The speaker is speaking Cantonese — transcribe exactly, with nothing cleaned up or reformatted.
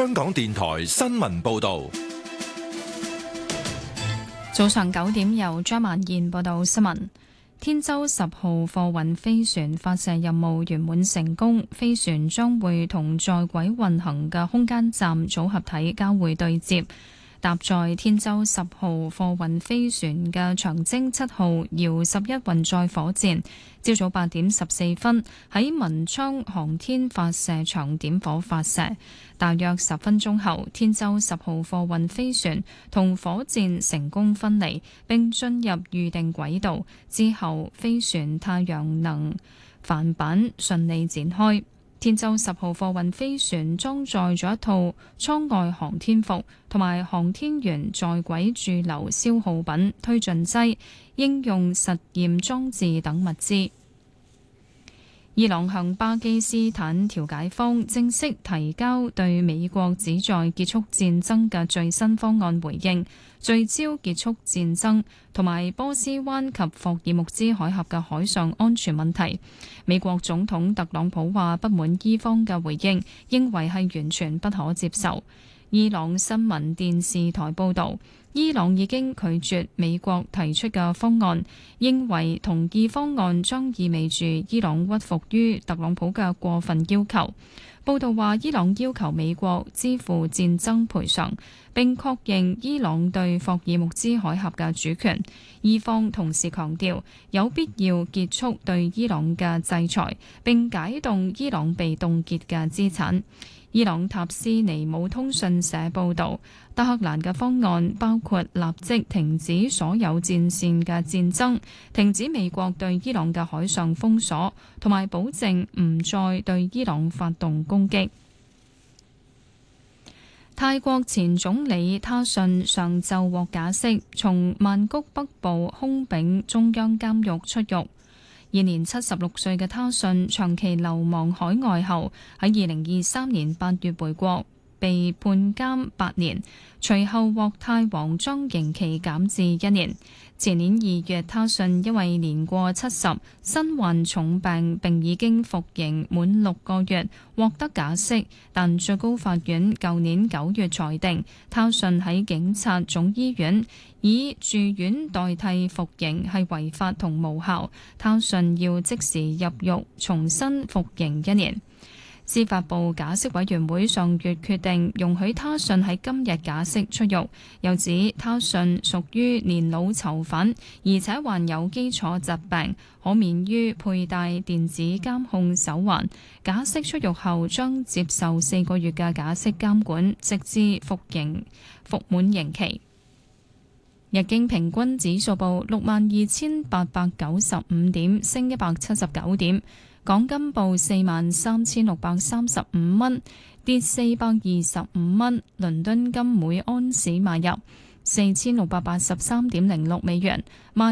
香港電台新聞報道。 早上九點，由張曼燕報道新聞。天舟十號貨運飛船發射任務圓滿成功，飛船將會同在軌運行嘅空間站組合體交會對接。搭載天舟十號貨運飛船嘅長征七號遙十一運載火箭，朝早八點十四分喺文昌航天發射場點火發射。大約十分鐘後，天舟十號貨運飛船同火箭成功分離並進入預定軌道，之後飛船太陽能帆板順利展開。天舟十號貨運飛船裝載咗一套艙外航天服同埋航天員在軌駐留消耗品、推進劑、應用實驗裝置等物資。伊朗向巴基斯坦調解方正式提交對美國旨在結束戰爭嘅最新方案回應，聚焦結束戰爭同埋波斯灣及霍爾木茲海峽嘅海上安全問題。美國總統特朗普話不滿伊方嘅回應，認為係完全不可接受。伊朗新聞電視台報導，伊朗已經拒絕美國提出嘅方案，認為同意方案將意味住伊朗屈服於特朗普嘅過分要求。報道話，伊朗要求美國支付戰爭賠償，並確認伊朗對霍爾木茲海峽嘅主權。伊方同時強調有必要結束對伊朗嘅制裁，並解凍伊朗被凍結嘅資產。伊朗塔斯尼姆通訊社報導，德黑蘭嘅方案包括立即停止所有戰線嘅戰爭，停止美國對伊朗嘅海上封鎖，同埋保證唔再對伊朗發動攻擊。泰國前總理他信上晝獲假釋，從曼谷北部空丙中央監獄出獄。現年七十六歲嘅他信長期流亡海外後，喺二零二三年八月回國，被判監八年，隨後獲泰王將刑期減至一年。前年二月，他信因為年過七十，身患重病，並已經服刑滿六個月，獲得假釋。但最高法院舊年九月裁定，他信喺警察總醫院以住院代替服刑係違法同無效，他信要即時入獄重新服刑一年。司法部假釋委員會上月決定容許他信喺今日假釋出獄，又指他信屬於年老囚犯，而且患有基礎疾病，可免於佩戴電子監控手環。假釋出獄後將接受四個月嘅假釋監管，直至服刑服滿刑期。日經平均指數報六萬二千八百九十五點，升一百七十九點。港金報四萬三千六百三十五蚊，跌四百二十五蚊。倫敦金每安士買入四千六百八十三點零六美元，賣